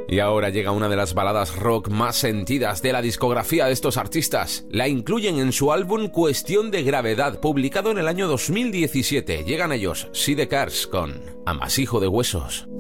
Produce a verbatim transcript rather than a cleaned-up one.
Y ahora llega una de las baladas rock más sentidas de la discografía de estos artistas. La incluyen en su álbum Cuestión de Gravedad, publicado en el año dos mil diecisiete. Llegan ellos, See the Cars, con Amasijo de Huesos.